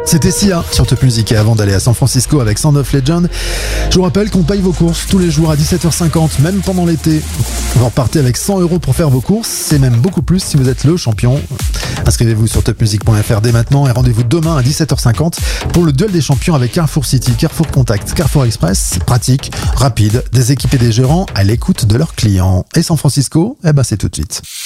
C'était Sia sur Top Music et avant d'aller à San Francisco avec Sound of Legend, je vous rappelle qu'on paye vos courses tous les jours à 17h50, même pendant l'été. Vous repartez avec 100 € pour faire vos courses, c'est même beaucoup plus si vous êtes le champion. Inscrivez-vous sur topmusic.fr dès maintenant et rendez-vous demain à 17h50 pour le duel des champions avec Carrefour City, Carrefour Contact, Carrefour Express. C'est pratique, rapide, des équipes et des gérants à l'écoute de leurs clients. Et San Francisco, c'est tout de suite.